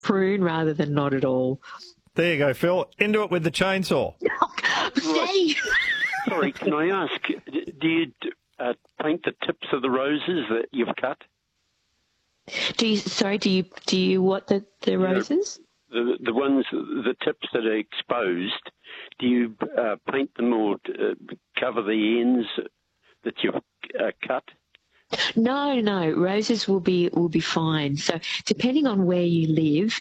prune rather than not at all. There you go, Phil. Into it with the chainsaw. Stay. Sorry, can I ask, do you paint the tips of the roses that you've cut? Do you what the roses? The ones, the tips that are exposed, do you paint them or cover the ends that you've cut? No. Roses will be fine. So depending on where you live,